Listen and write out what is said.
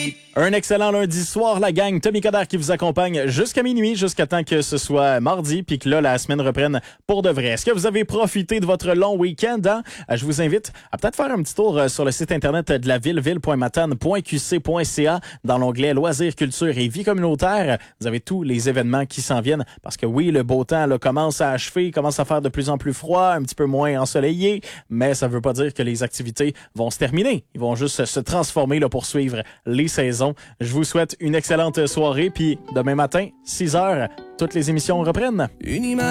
Un excellent lundi soir, la gang. Tommy Coderre qui vous accompagne jusqu'à minuit, jusqu'à temps que ce soit mardi, puis que là, la semaine reprenne pour de vrai. Est-ce que vous avez profité de votre long week-end? Hein? Je vous invite à peut-être faire un petit tour sur le site internet de la ville, ville.matane.qc.ca, dans l'onglet Loisirs, culture et vie communautaire. Vous avez tous les événements qui s'en viennent, parce que oui, le beau temps là, commence à achever, commence à faire de plus en plus froid, un petit peu moins ensoleillé, mais ça veut pas dire que les activités vont se terminer. Ils vont juste se transformer là, pour suivre les saisons. Je vous souhaite une excellente soirée, puis demain matin, 6h, toutes les émissions reprennent.